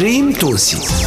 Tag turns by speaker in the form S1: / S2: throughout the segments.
S1: دريم تونسي.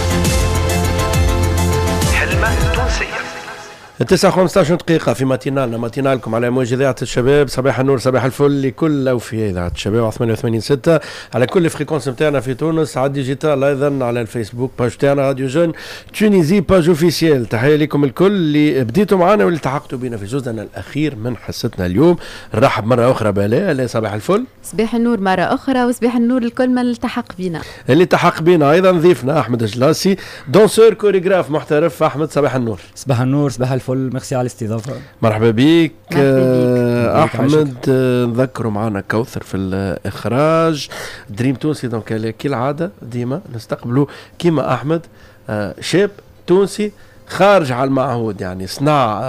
S1: حلمة تونسية. 9:15 دقيقة في ماتينالكم على موجة إذاعة الشباب. صباح النور، صباح الفل لكل أوفياء إذاعة الشباب 88.6 على كل فريكونس نتاعنا في تونس، على الديجيتال أيضا، على الفيسبوك باج تاعنا راديو جون تونيزي باج اوفيسيال. تحية لكم الكل اللي بديتوا معنا واللي التحقتوا بنا في جزءنا الأخير من حصتنا اليوم. نرحب مرة أخرى بلا صباح الفل،
S2: صباح النور مرة أخرى، وصباح النور لكل من التحق بنا.
S1: اللي التحق بنا أيضا ضيفنا أحمد جلاسي، دونسور كوريغراف محترف. أحمد صباح النور.
S3: صباح النور، صباح الفل، ميرسي على الاستضافة.
S1: مرحبا بك أحمد. نذكروا معنا كوثر في الإخراج دريم تونسي. دونك كالعادة ديما نستقبلوا كيما أحمد شاب تونسي خارج على المعهود، يعني صنع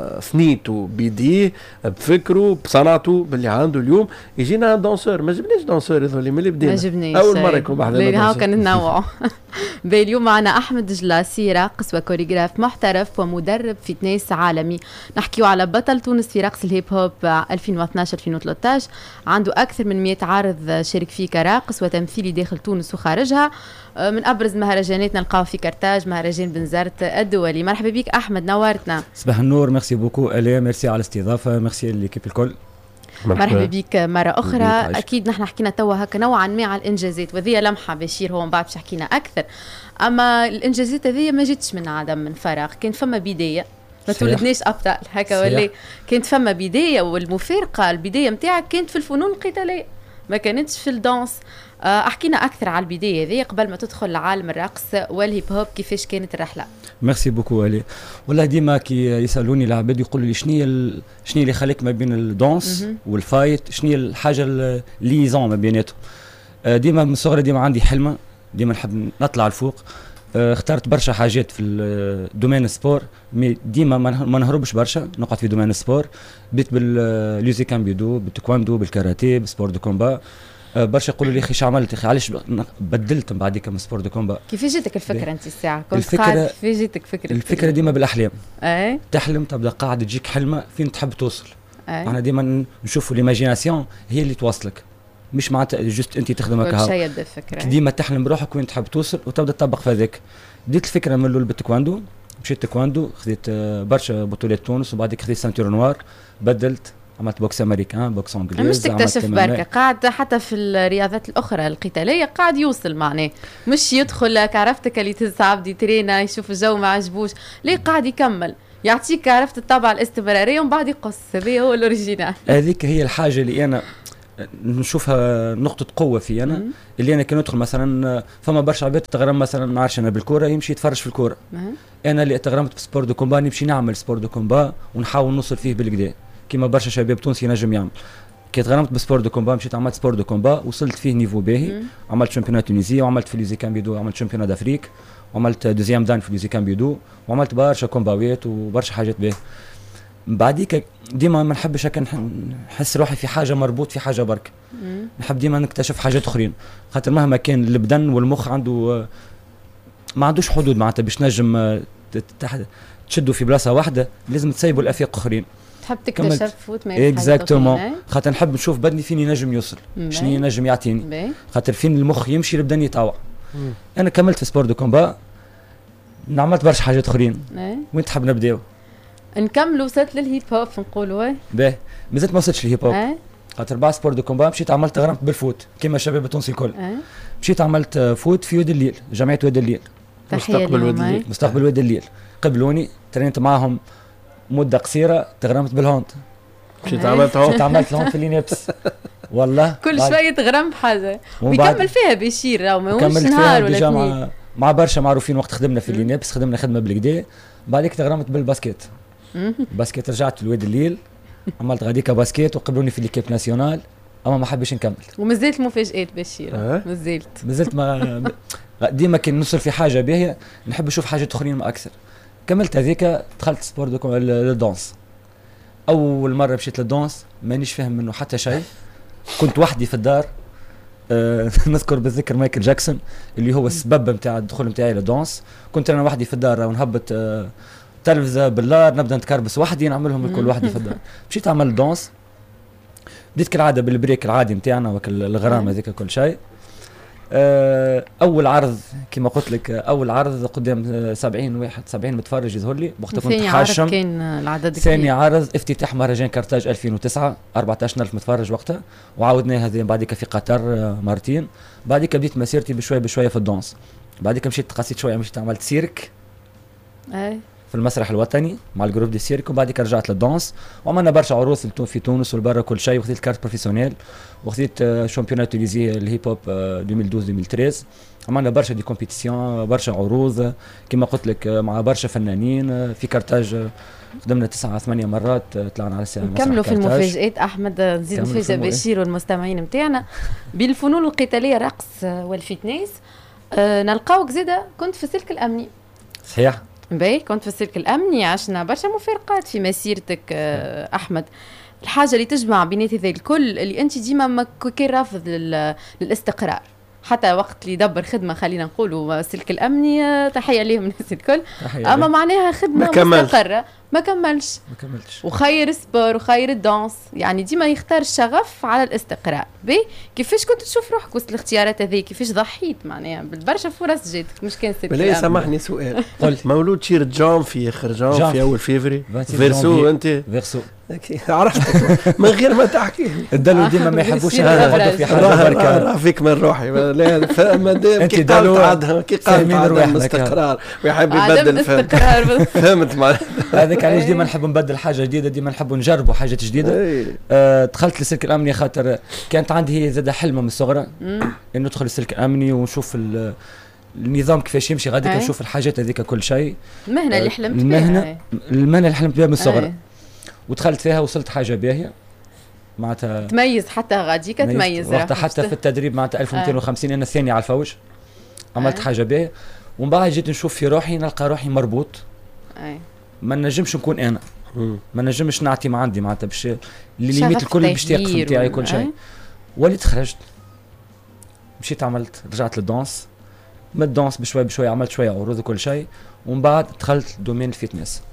S1: ثنيته بيديه بفكره بصنعته باللي عنده. اليوم يجينا دونسور، ما جبناش دونسور هذول من اللي بدينا،
S2: ما جبناش
S1: أول مرة يكون بحذنا
S2: هاو كان ننوعوا. اليوم معنا أحمد جلاسي، راقص وكوريغراف محترف ومدرب فتنس عالمي. نحكيو على بطل تونس في رقص الهيب هوب 2012-2013. عنده أكثر من 100 عرض شارك فيه كراقص وتمثيلي داخل تونس وخارجها. من أبرز مهرجانات نلقاو في كرتاج مهرجان بنزرت الدولي. مرحبا بك أحمد، نورتنا.
S3: صباح النور، ميرسي بوكو ألي، ميرسي على الاستضافة، ميرسي للكيب الكل.
S2: مرحبا بك مرة أخرى. أكيد نحن حكينا توا هكا نوعا ما على الإنجازات، وذي لمحة بشير هو من بعد حكينا أكثر. أما الإنجازات هذه ما جتش من عدم، من فراغ، كان فما بداية، ما تولدناش أبطال هكا ولا كانت فما بداية. والمفارقة البداية متاعك كانت في الفنون القتالية، ما كانتش في الدانس. أحكينا أكثر على البداية ذي قبل ما تدخل لعالم الرقص والهيب هوب، كيفاش كانت الرحلة؟
S3: ميرسي بوكو ألي. والله ديما كي يسألوني العباد يقولوا لي شنو اللي خليك ما بين الدانس والفايت، شنو الحاجة اللي ليزون ما بيناتهم. ديما من صغري ديما عندي حلمة، ديما نحب نطلع الفوق. اخترت برشا حاجات في الدومين سبور، مي ديما ما نهربش برشا، نقعد في دومين سبور. بديت بالليوزي كامبيدو، بالتايكواندو، بالكاراتيه، بالسبور دو كومبا. برشا يقولوا لي اخي شو عملت، اخي علاش بدلت من بعديك من سبور دو كومبا؟
S2: كيف جاتك الفكره انت الساعه؟ كنت قاعد كيف جاتك فكره؟
S3: الفكره ديما بالاحلام.
S2: اي
S3: تحلم تبدا قاعد تجيك حلمه فين تحب توصل. احنا ديما نشوفوا ليماجيناسيون هي اللي توصلك، مش معناتها جست انت تخدم هكا.
S2: كل شيء يبدا فكره،
S3: ديما تحلم بروحك وين تحب توصل وتبدا تطبق في هذاك. بديت الفكره من الاول بالتايكواندو، مشيت تايكواندو، خذيت برشا بطولات تونس، وبعديك خذيت سانتور نوار، بدلت عملت بوكس امريكان، بوكس انجليزي.
S2: مش تكتشف بركة، قاعد حتى في الرياضات الاخرى القتاليه قاعد يوصل معناه، مش يدخل عرفتك اللي تصعب دي ترينا يشوف الجو ما عجبوش، ليه قاعد يكمل يعطيك عرفت الطابع الاستمراريه ومن بعد يقص. هذا هو الاوريجينال. هذيك
S3: هي الحاجه اللي انا نشوفها نقطة قوة في أنا، اللي أنا كي ندخل مثلا فما برشا عباد تغرم مثلا ما عارفش أنا بالكورة يمشي يتفرج في الكورة. أنا اللي تغرمت بسبور دو كومبا نمشي نعمل سبور دو كومبا ونحاول نوصل فيه بالكدا، كيما برشا شباب تونسي نجم يعمل. كي تغرمت بسبور دو كومبا مشيت عملت سبور دو كومبا، وصلت فيه نيفو باهي. عملت شامبيونات تونيزية، وعملت في ليزي كامبيدو، عملت شامبيونات دافريك، وعملت دوزيام دان في ليزي كامبيدو، وعملت برشا كومباوات وبرشا حاجات باهي. بعديك ديما ما نحبش هكا نحس روحي في حاجه مربوط في حاجه برك. نحب ديما نكتشف حاجات اخرين، خاطر مهما كان البدن والمخ عنده ما عندوش حدود، معناتها باش نجم تشدوا في بلاصه واحده لازم تسيبوا الافاق اخرين.
S2: تحب تكتشف وتميز
S3: اكزاكتومون، خاطر نحب نشوف بدني فين ينجم يوصل، شنو ينجم يعطيني، خاطر فين المخ يمشي البدن يتطوع. انا كملت في سبور دو كومبا، عملت برشا حاجات اخرين. وين تحب نبداو؟
S2: نكمل. وصلت للهيب هوب نقولوا
S3: باهي، مازلت ما وصلتش للهيب هوب. خاطر بعد سبور دو كومبا مشيت عملت غرمت بالفوت كيما الشباب التونسي الكل. مشيت عملت فوت في واد الليل، جمعيه واد الليل، مستقبل واد الليل. قبلوني، ترينت معاهم مده قصيره، تغرمت بالهوند.
S1: مشيت عملت
S3: الهوند في اللينابس. والله
S2: كل شويه تغرم بحاجه ويكمل فيها بشير، راهو ماهوش نهار ولا اثنين.
S3: مع برشا معروفين وقت خدمنا في اللينابس، خدمنا خدمه بالكدا. بعديك تغرمت بالباسكيت. باسكيت رجعت لواد الليل، عملت غاديكا باسكيت وقبلوني في ليكيب ناسيونال، اما ما حبيتش نكمل.
S2: ومازالت مفاجآت بشير.
S3: مازلت ما ديما كي نوصل في حاجه باهيه نحب نشوف حاجات اخرين ما اكثر. كملت هذيك، دخلت سبور دو الدانس. اول مره مشيت للدانس مانيش فاهم منه حتى شيء، كنت وحدي في الدار. نذكر بالذكر مايكل جاكسون اللي هو السبب نتاع الدخول نتاعي للدانس. كنت انا وحدي في الدار ونهبط تلفزه باللار، نبدا نتكربس وحدي، نعملهم الكل وحدي في الدار. مشيت عمل دانس، بديت كالعاده بالبريك العادي نتاعنا وكل الغرام هذيك كل شيء. اول عرض كما قلت لك، اول عرض قدام 70 متفرج يظهر لي وقتها كنت حاشم.
S2: كان العدد
S3: ثاني عرض افتتاح مهرجان كرتاج 2009 14,000 متفرج وقتها، وعاودناه هذه بعدك في قطر مرتين. بعدك بديت مسيرتي بشويه بشويه في الدانس. بعدك مشيت قصيت شويه، مشيت عملت سيرك في المسرح الوطني مع الجروب دي سيرك، وبعدك رجعت للدانس وعملنا برشا عروض في تونس والبرا كل شيء، وخذيت كارت بروفيسيونيل وخذيت شامبيونات تونيزي الهيب هوب 2012-2013. عملنا برشا دي كومبيتيسيون، برشا عروض كما قلت لك مع برشا فنانين في كرتاج. خدمنا 9-8 مرات، طلعنا على الساحه.
S2: نكملوا في المفاجآت احمد، نزيد نفاجئ بشير والمستمعين نتاعنا بالفنون القتاليه، الرقص والفتنس. نلقاوك زاده كنت في السلك الامني.
S3: صحيح.
S2: باهي، كنت في السلك الامني، عشنا برشا مفارقات في مسيرتك احمد. الحاجه اللي تجمع بينات هذا الكل اللي انت ديما كان رافض للاستقرار، حتى وقت اللي يدبر خدمه خلينا نقولوا السلك الامني، تحيه ليهم الناس الكل، اما معناها خدمه مستقره ما كملش وخير سبور وخير الدانس، يعني ديما يختار الشغف على الاستقرار. بي كيفاش كنت تشوف روحك وسط الاختيارات هذه؟ كيفاش ضحيت معناها بالبرشا فرص جاتك مش كان سلك الامني؟
S1: سامحني سؤال، مولود شير جانفي اخر جانفي اول فيفري فيرسو انت
S3: فيرسو
S1: عرفتك من غير ما تحكي.
S3: الدلو ديما ما يحبوش هذا في حاجه بركه
S1: فيك من روحي. ما دام كي قالت عندها عدم استقرار ويحب يبدل فهمت معناتها.
S3: هذاك علاش ديما نحب نبدل حاجه جديده، ديما نحب نجربوا حاجات جديده. دخلت للسلك الامني خاطر كانت عندي زاد حلمه من الصغرى انه ندخل السلك الامني ونشوف النظام كيفاش يمشي غادي، نشوف الحاجات هذيك كل شيء.
S2: المهنه اللي حلمت
S3: بها، المهنه اللي حلمت بها من الصغر ودخلت فيها، وصلت حاجه باهيه معناتها
S2: تميز، حتى غاديك تميز
S3: وقتها حتى في التدريب معناتها 1250 انا الثاني على الفوج عملت حاجه باهيه. ومن بعد جيت نشوف في روحي نلقى روحي مربوط، ما نجمش نكون انا، ما نجمش نعطي ما عندي معناتها باش الليميت الكل باش تيقف نتاعي كل شيء. وليت خرجت مشيت عملت رجعت للدانس، من الدانس بشوي بشوي عملت شويه عروض وكل شيء، ومن بعد دخلت دومين الفيتنس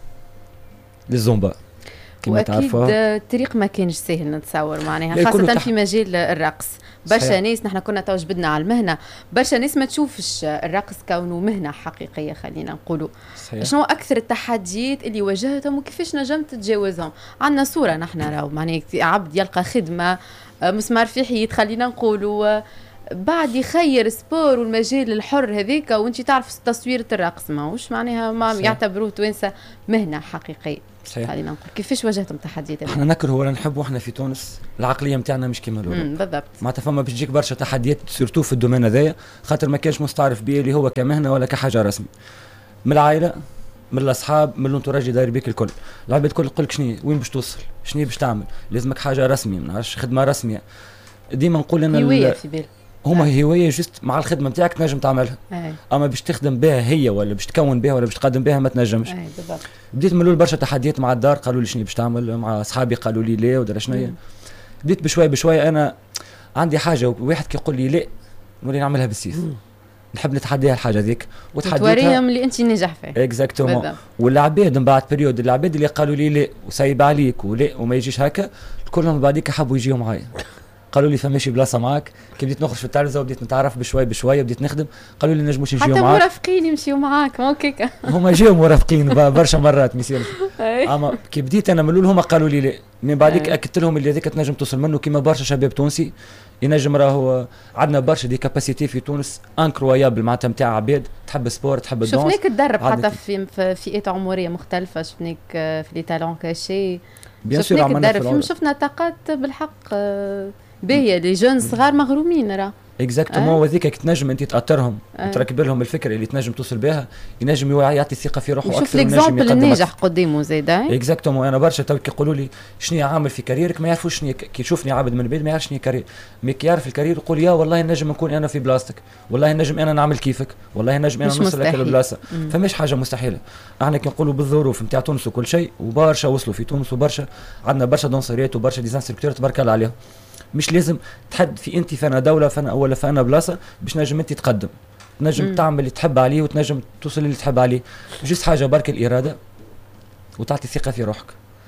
S3: للزومبا.
S2: واكيد الطريق ما كانش سهل نتصور معناها، خاصه في مجال الرقص. برشا ناس نحن كنا توجبدنا على المهنه، برشا ناس ما تشوفش الرقص كونه مهنه حقيقيه خلينا نقولوا. شنو اكثر التحديات اللي واجهتهم وكيفاش نجمت تتجاوزهم؟ عندنا صوره نحن راهو معناها عبد يلقى خدمه مسمار في حيط خلينا نقولوا، بعد يخير سبور والمجال الحر هذيك، وانت تعرف تصوير الرقص ماهوش معناها ما يعتبروه توانسه مهنه حقيقيه. خلينا نقول كيفاش واجهتم تحديات؟
S3: احنا نكره ولا نحبوا، احنا في تونس العقليه نتاعنا مش كيما الاوروب
S2: بالضبط.
S3: معناتها فما باش تجيك برشا تحديات سورتو في الدومين هذايا، خاطر ما كانش مستعرف بيه اللي هو كمهنه ولا كحاجه رسمي. من العائله، من الاصحاب، من الانتوراج اللي داير بيك الكل، العباد الكل يقول لك شنو وين باش توصل، شنو باش تعمل، لازمك حاجه رسميه، ما نعرفش خدمه رسميه. ديما نقول انا
S2: هوايه في بالك،
S3: هما هوايه جست مع الخدمه نتاعك تنجم تعملها، اما باش تخدم بها هي ولا باش تكون بها ولا باش تقدم بها ما تنجمش.
S2: بالضبط.
S3: بديت من الاول برشا تحديات مع الدار، قالوا لي شنو باش تعمل، مع اصحابي قالوا لي لا ودرا شنيا. بديت بشوي بشوي انا عندي حاجه، واحد كيقول لي لا نولي نعملها بالسيف، نحب نتحديها الحاجه ذيك وتحديتها
S2: توريهم اللي انت ناجح فيه.
S3: اكزاكتومون. والعباد من بعد بريود العباد اللي قالوا لي لا وسايب عليك ولا وما يجيش هكا، كلهم بعديك حبوا يجيو معايا. قالوا لي فماشي بلاصه معاك. كي بديت نخرج في التلفزه وبديت نتعرف بشوي بشوي بديت نخدم، قالوا لي نجموش نجيو معاك.
S2: حتى مرافقين يمشيو معاك مو كيكا.
S3: هما جاو مرافقين برشا مرات ميسير. اما كي بديت انا من الاول هما قالوا لي لا، من بعديك اكدت لهم اللي هذيك تنجم توصل منه كيما برشا شباب تونسي ينجم. راهو عندنا برشا دي كاباسيتي في تونس انكرويابل معناتها نتاع عباد تحب سبور تحب الدونس.
S2: شفناك تدرب حتى في فئات عمريه مختلفه، شفناك في لي تالون كاشي، شفناك تدرب فيهم، شفنا طاقات بالحق باهيه، لي جون صغار مغرومين راه.
S3: اكزاكتومون. وهذيك كي تنجم انت تاثرهم وتركب لهم الفكره اللي تنجم توصل بها، ينجم يعطي ثقه في روحه اكثر.
S2: شوف ليكزامبل الناجح قدامه زيد.
S3: اكزاكتومون. انا برشا تو كيقولوا لي شنو عامل في كاريرك، ما يعرفوش شنو كي يشوفني عابد من بعيد ما يعرفش شنو كارير، مي كي يعرف الكارير يقول يا والله نجم نكون انا في بلاصتك، والله نجم انا نعمل كيفك، والله نجم انا نوصل لك البلاصه. فماش حاجه مستحيله. احنا كي نقولوا بالظروف نتاع تونس وكل شيء، وبرشا وصلوا في تونس، وبرشا عندنا برشا دونسريات وبرشا ديزانستركتور تبارك الله عليهم. مش لازم تحد في انت فانا دوله فانا ولا فانا بلاصه باش نجم انت تقدم، تنجم تعمل اللي تحب عليه وتنجم توصل اللي تحب عليه. جست حاجه برك الاراده وتعطي ثقه في روحك.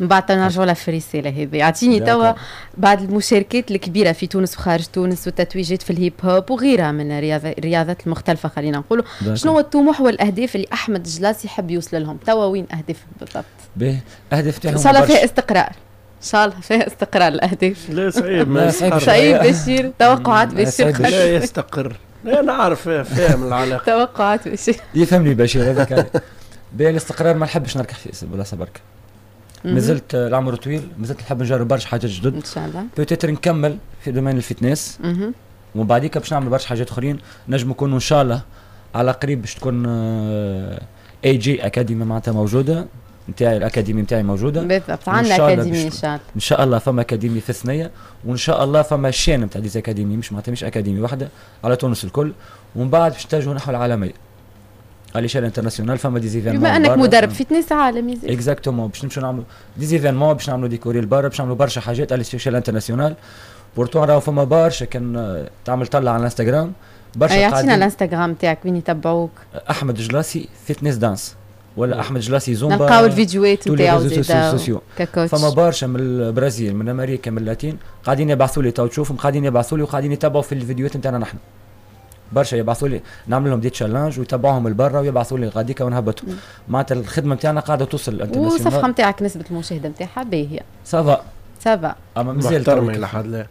S2: من بعد نرجعوا لها في الرسالة هذه. اعطيني توا بعد المشاركات الكبيرة في تونس وخارج تونس والتتويجات في الهيب هوب وغيرها من الرياضات المختلفة، خلينا نقولوا شنو هو الطموح والأهداف اللي أحمد جلاسي يحب يوصل لهم توا؟ وين أهداف بالضبط؟
S3: أهداف تاعهم
S2: إن شاء الله فيها استقرار، إن شاء الله فيها استقرار الأهداف.
S1: لا صعيب
S2: صعيب بشير، توقعات بشير
S1: لا يستقر. لا أنا عارف فاهم العلاقة.
S2: توقعات بشير
S3: يفهمني بشير هذاك. بالاستقرار ما نحبش نركح في ولا صبرك. مازلت العمر طويل، مازلت نحب نجرب برشا حاجات جدد
S2: ان شاء الله.
S3: بوتيتر نكمل في دومين الفتنس ومن بعديك باش نعمل برشا حاجات اخرين نجم نكونوا ان شاء الله على قريب باش تكون اي جي اكاديمي معناتها موجوده نتاعي، الاكاديمي نتاعي موجوده
S2: بالضبط. عندنا اكاديمي ان شاء الله،
S3: ان شاء الله فما اكاديمي في الثنيه، وان شاء الله فما شين نتاع ديز اكاديمي مش معناتها مش اكاديمي واحده على تونس الكل، ومن بعد باش نتجهوا نحو العالميه على شان انترناسيونال. فما دي زيفينمون
S2: بما انك مدرب فتنس عالمي
S3: اكزاكتومون باش نمشيو نعملوا دي زيفينمون، باش نعملوا ديكوري لبرا، باش نعملوا برشا حاجات على شان انترناسيونال. بورتو راهو فما برشا كان تعمل طلع على الانستغرام برشا.
S2: يعطينا الانستغرام تاعك وين يتبعوك؟
S3: احمد جلاسي فتنس دانس ولا احمد جلاسي زومبا،
S2: نلقاو الفيديوهات نتاعو
S3: ككوتش. فما برشا من البرازيل من امريكا من اللاتين قاعدين يبعثوا لي تو تشوفهم، قاعدين يبعثوا لي وقاعدين يتابعوا في الفيديوهات نتاعنا نحن برشا، يبعثوا لي نعمل لهم دي تشالنج ويتابعوهم لبرا ويبعثوا لي غاديكا ونهبطوا. معناتها الخدمه نتاعنا قاعده توصل الانترناسيونال.
S2: والصفحه نتاعك نسبه المشاهده نتاعها باهيه
S3: سافا
S2: اما
S3: مازال
S1: ترمي لحد لا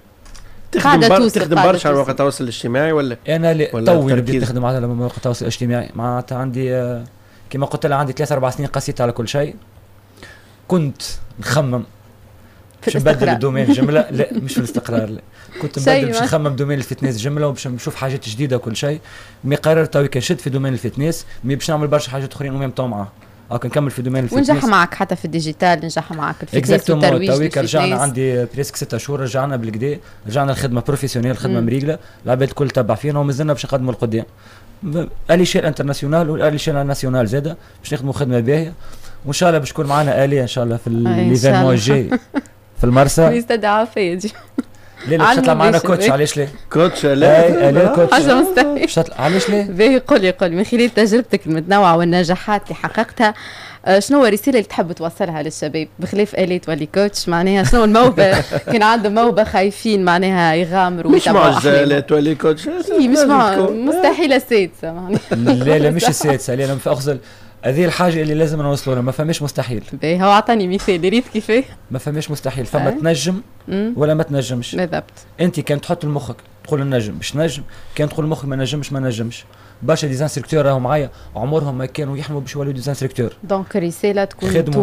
S1: تخدم برشا على مواقع التواصل الاجتماعي ولا
S3: انا توي بديت نخدم على مواقع التواصل الاجتماعي. معناتها عندي كما قلت لها عندي 3-4 سنين قسيت على كل شيء. كنت نخمم باش نبدل الدومين جمله، لا مش في الاستقرار، لا كنت نبدل باش نخمم دومين الفتنس جمله وباش نشوف حاجات جديده وكل شيء. مي قررت توي كنشد في دومين الفتنس، مي باش نعمل برشا حاجات اخرين وميم طو معاه هاكا نكمل في دومين الفتنس.
S2: ونجح معك حتى في الديجيتال، نجح معك الفتنس والترويج
S3: تويك رجعنا عندي بريسك 6 شهور رجعنا بالكدا، رجعنا الخدمه بروفيسيونيل، خدمه مريقله، العباد الكل تبع فينا ومازلنا باش نقدموا القدام اليشيل انترناسيونال واليشيل ناسيونال زاده باش نخدموا خدمه باهيه، وان شاء الله باش تكون معنا آلية ان شاء الله في ليفينمون الجاي في المرسى.
S2: يستدعى فيدي
S3: ليه باش تطلع معنا كوتش؟ علاش ليه؟
S1: كوتش لا
S2: كوتش حاجه مستحيل.
S3: علاش ليه؟
S2: باهي قولي من خلال تجربتك المتنوعه والنجاحات اللي حققتها شنو هو الرساله اللي تحب توصلها للشباب بخلاف آلية ولي كوتش؟ معناها شنو الموهبه كان عندهم موهبه خايفين معناها يغامروا
S1: ويتابعوا مش مع آلية ولي كوتش
S2: مش مستحيل السادسه معناها
S3: لا مش السادسه، لا في هذه الحاجه اللي لازم نوصلوا لها. ما فماش مستحيل.
S2: باهي هو عطاني مثال ريت كيفاه.
S3: ما فماش مستحيل، فما تنجم ولا ما تنجمش.
S2: بالضبط.
S3: انت كان تحط لمخك تقول النجم باش نجم، كان تقول لمخك ما نجمش. برشا ديزانستركتور راهم معايا عمرهم ما كانوا يحلموا باش يولوا ديزانستركتور.
S2: دونك رساله تكون
S3: خدموا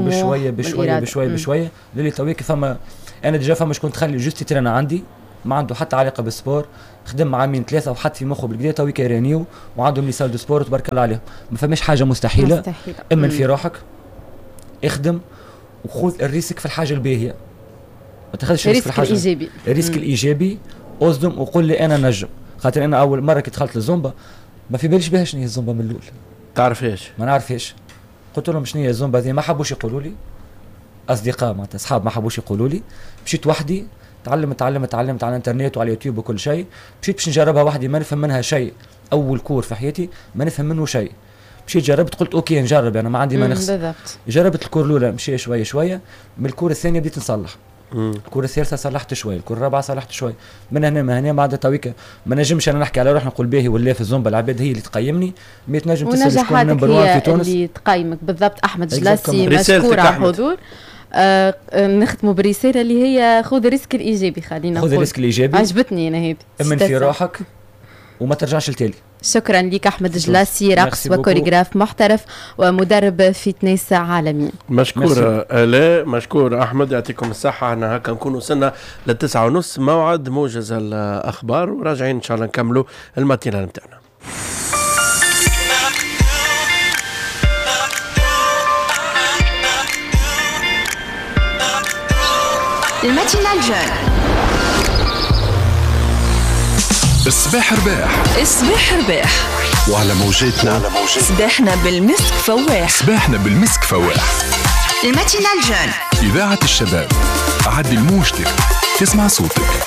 S3: بشويه للي تويك فما انا ديجا فما شكون تخلي جوست ترينا عندي ما عنده حتى علاقه بالسبور، خدم مع عامين 3 وحط في مخه بالكدا تويك يرانيو وعندهم لي سال دو سبور تبارك الله عليهم. ما فماش حاجه مستحيله. امن في روحك، اخدم وخذ الريسك في الحاجه الباهيه، ما تاخذش الريسك في الحاجه
S2: الايجابي.
S3: الريسك الايجابي اصدم وقول لي انا نجم. خاطر انا اول مره كي دخلت للزومبا ما في باليش بها شنو هي الزومبا من الاول.
S1: تعرفيش؟
S3: ما نعرفهاش. قلت لهم شنو هي الزومبا دي، ما حبوش يقولوا لي، اصدقاء معناتها اصحاب ما حبوش يقولوا لي. مشيت وحدي تعلمت على الانترنت وعلى اليوتيوب وكل شيء. مشيت باش نجربها وحدي ما نفهم منها شيء، اول كور في حياتي ما نفهم منه شيء. مشيت جربت قلت اوكي نجرب انا ما عندي ما نخسر.
S2: بالضبط.
S3: جربت الكور الاولى مشي شويه من الكور الثانيه بديت نصلح. الكور الثالثه صلحت شويه، الكور الرابعه صلحت شويه، من هنا بعد تويك ما نجمش انا نحكي على روحي نقول باهي ولا في الزومبا العباد هي اللي تقيمني. 100 نجم تسال شكون نمبر 1 في تونس
S2: اللي تقيمك بالضبط. احمد جلاسي مشكور على الحضور. نختموا برساله اللي هي خذ الريسك الايجابي. خلينا نقول
S3: خذ الريسك الايجابي،
S2: عجبتني انا هذه.
S3: امن في روحك وما ترجعش لتالي.
S2: شكرا لك احمد جلاسي، راقص وكوريغراف محترف ومدرب فتنس عالمي.
S1: مشكور آلاء، مشكور احمد، يعطيكم الصحه. احنا هكا نكون وصلنا ل9:30 موعد موجز الاخبار وراجعين ان شاء الله نكملوا الماتينال نتاعنا.
S4: الماتينال جون.
S5: الصباح رباح وعلى موجاتنا
S4: صباحنا
S5: بالمسك فواح.
S4: الماتينال جون،
S5: إذاعة الشباب. عدي الموجتك تسمع صوتك.